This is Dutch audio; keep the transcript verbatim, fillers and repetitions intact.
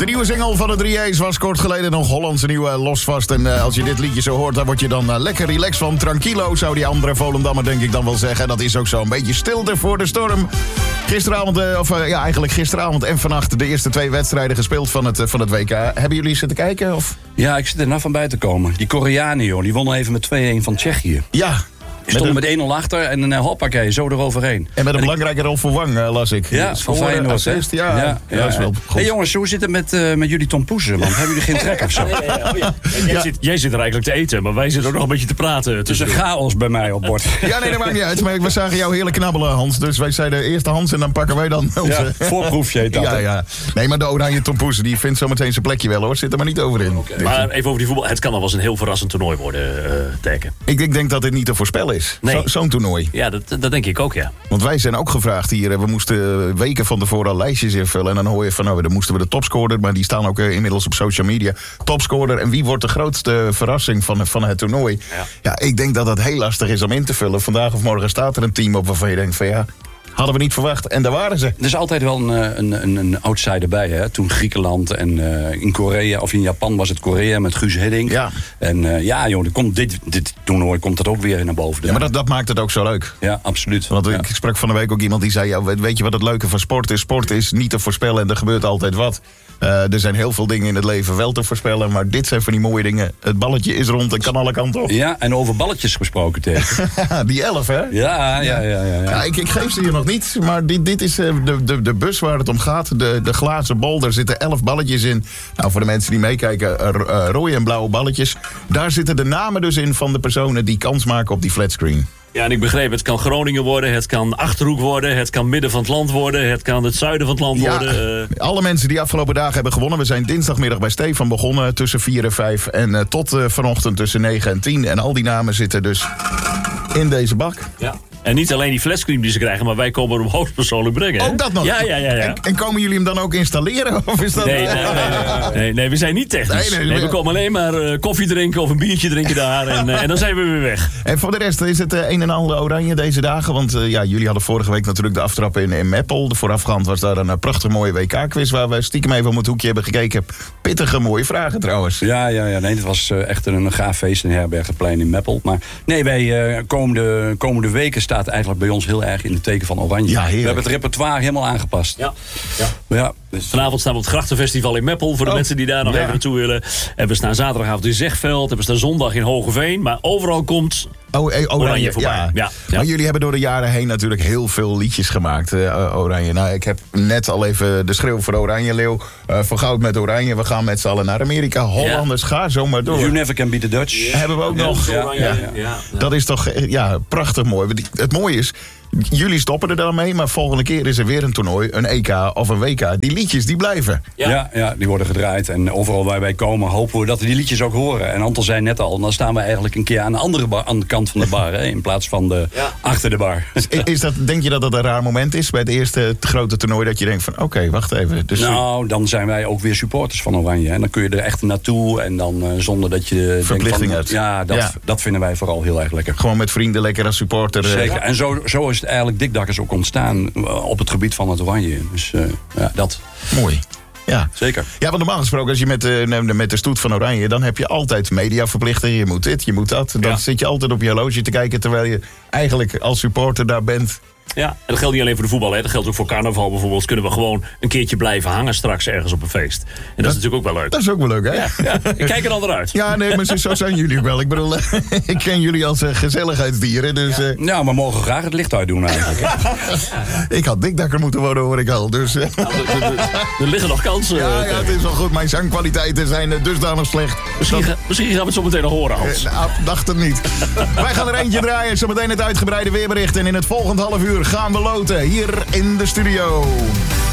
De nieuwe single van de drie A's was kort geleden nog Hollandse nieuwe Losvast. En uh, als je dit liedje zo hoort, dan word je dan uh, lekker relaxed van. Tranquilo, zou die andere Volendammer denk ik dan wel zeggen. Dat is ook zo een beetje stilte voor de storm. Gisteravond, uh, of uh, ja, eigenlijk gisteravond en vannacht de eerste twee wedstrijden gespeeld van het, uh, van het W K. Hebben jullie zitten kijken? Of? Ja, ik zit er nou van bij te komen. Die Koreanen, joh, die wonnen even met twee-een van Tsjechië. Ja. Die stonden met één nul achter en uh, hoppakee, zo eroverheen. En met een belangrijke rol voor Wang, uh, las ik. Ja, van Feyenoord. Assist, ja. Ja, ja, ja, dat is wel goed. Hey jongens, hoe zit het met, uh, met jullie Tom Poesen? Want hebben jullie geen trek of zo? Ja, ja, ja, oh ja. Jij, Ja. zit, jij zit er eigenlijk te eten, maar wij zitten ook nog een beetje te praten. Het is een chaos bij mij op bord. Ja, nee, dat maakt niet uit. Maar we zagen jou heerlijk knabbelen, Hans. Dus wij zeiden eerst de Hans en dan pakken wij dan onze... Ja, voorproefje heet dat. Ja, ja. Nee, maar de oranje Tom Poesen, die vindt zometeen zijn plekje wel, hoor. Zit er maar niet over in. Okay. Maar even over die voetbal. Het kan al wel eens een heel verrassend toernooi worden, uh, Teken. Ik, ik denk dat dit niet te voorspellen is. Nee. Zo, zo'n toernooi. Ja, dat, dat denk ik ook, ja. Want wij zijn ook gevraagd hier. We moesten weken van tevoren al lijstjes invullen. En dan hoor je van, nou, dan moesten we de topscorer. Maar die staan ook uh, inmiddels op social media. Topscorer. En wie wordt de grootste verrassing van, van het toernooi? Ja. Ja, ik denk dat het heel lastig is om in te vullen. Vandaag of morgen staat er een team op waarvan je denkt van ja... Hadden we niet verwacht. En daar waren ze. Er is altijd wel een, een, een, een outsider bij. Hè? Toen Griekenland en uh, in Korea of in Japan was het Korea met Guus Hiddink. Ja. En uh, ja, joh, er komt dit, dit toernooi komt dat ook weer naar boven. Ja, maar dat, dat maakt het ook zo leuk. Ja, absoluut. Want ja. ik sprak van de week ook iemand die zei... Ja, weet je wat het leuke van sport is? Sport is niet te voorspellen en er gebeurt altijd wat. Uh, er zijn heel veel dingen in het leven wel te voorspellen... maar dit zijn van die mooie dingen. Het balletje is rond en kan alle kanten op. Ja, en over balletjes gesproken tegen. Die elf, hè? Ja, ja, ja. ja, ja. Ja, ik, ik geef ze hier nog niet, maar dit, dit is uh, de, de, de bus waar het om gaat. De, de glazen bol, daar zitten elf balletjes in. Nou, voor de mensen die meekijken, uh, uh, rode en blauwe balletjes. Daar zitten de namen dus in van de personen die kans maken op die flatscreen. Ja, en ik begreep, het kan Groningen worden, het kan Achterhoek worden... het kan midden van het land worden, het kan het zuiden van het land Ja, worden. Uh... alle mensen die afgelopen dagen hebben gewonnen. We zijn dinsdagmiddag bij Stefan begonnen tussen vier en vijf. En uh, tot uh, vanochtend tussen negen en tien. En al die namen zitten dus in deze bak. Ja. En niet alleen die flatscreen die ze krijgen, maar wij komen hem hoogstpersoonlijk brengen. Hè? Ook dat nog? Ja, ja, ja. ja. En, en komen jullie hem dan ook installeren? Of is dat... Nee, nee, nee, nee, nee, nee, we zijn niet technisch. Nee, nee, Nee, we nee. komen alleen maar uh, koffie drinken of een biertje drinken daar. En, uh, en dan zijn we weer weg. En voor de rest is het uh, een en ander oranje deze dagen. Want uh, ja, jullie hadden vorige week natuurlijk de aftrap in, in Meppel. De voorafgaand was daar een uh, prachtig mooie W K-quiz... waar we stiekem even om het hoekje hebben gekeken. Pittige mooie vragen trouwens. Ja, ja, ja. Nee, het was uh, echt een gaaf feest in Herbergenplein in Meppel. Maar nee, wij uh, komende, komende weken staat eigenlijk bij ons heel erg in het teken van oranje. Ja, we hebben het repertoire helemaal aangepast. Ja. ja. Ja, dus... Vanavond staan we op het Grachtenfestival in Meppel... voor de Oh, mensen die daar nog ja. even naartoe willen. En we staan zaterdagavond in Zegveld. En we staan zondag in Hogeveen. Maar overal komt... Oh, eh, oranje, Oranje voorbij. ja. Ja, ja. Maar jullie hebben door de jaren heen natuurlijk heel veel liedjes gemaakt, uh, Oranje. Nou, ik heb net al even de schreeuw voor Oranje Leeuw. Uh, voor Goud met Oranje. We gaan met z'n allen naar Amerika. Hollanders, ga zo maar door. You never can beat the Dutch. Ja. Hebben we ook Ja, nog. Oranje, Ja. ja, ja, ja. Dat is toch eh, ja, prachtig mooi. Het mooie is, jullie stoppen er dan mee, maar volgende keer is er weer een toernooi, een E K of een W K. Die liedjes, die blijven. Ja. Ja. Ja, die worden gedraaid. En overal waar wij komen hopen we dat we die liedjes ook horen. En Anton zei net al, dan staan we eigenlijk een keer aan de andere bar, aan de kant van de bar. Hè, in plaats van de, Ja. achter de bar. Is, is dat, denk je dat dat een raar moment is bij het eerste het grote toernooi? Dat je denkt van, oké, okay, wacht even. Dus Nou, dan zijn wij ook weer supporters van Oranje. En dan kun je er echt naartoe. En dan uh, zonder dat je denkt Verplichting van, hebt. Ja, dat, Ja. dat vinden wij vooral heel erg lekker. gewoon met vrienden lekker als supporter. eh, Zeker. En zo, zo is het eigenlijk Dikdakkers ook ontstaan uh, op het gebied van het Oranje. Dus uh, ja, dat. Mooi. Ja. Zeker. Ja, want normaal gesproken, als je met, uh, met de stoet van Oranje... dan heb je altijd mediaverplichtingen. Je moet dit, je moet dat. Dan Ja. zit je altijd op je horloge te kijken... terwijl je eigenlijk als supporter daar bent. Ja, en dat geldt niet alleen voor de voetbal. Hè. Dat geldt ook voor carnaval bijvoorbeeld. Kunnen we gewoon een keertje blijven hangen straks ergens op een feest. En dat, is natuurlijk ook wel leuk. Dat is ook wel leuk, hè? Ja, ja, ik kijk er al eruit. Ja, nee, maar zo, zo zijn jullie ook wel. Ik bedoel, ik ken jullie als uh, gezelligheidsdieren. Dus uh, Ja, we mogen graag het licht uitdoen eigenlijk. ik had dikdakker moeten worden, hoor ik al. Dus, uh, Nou, er, er- er- er liggen nog kansen. ja, ja, het is wel goed. Mijn zangkwaliteiten zijn uh, dusdanig slecht. Misschien, ga- misschien gaan we het zo meteen nog horen, Hans. Nou, dacht het niet. Wij gaan er eentje draaien. Zometeen het uitgebreide weerbericht. En in het volgende half uur gaan we loten hier in de studio.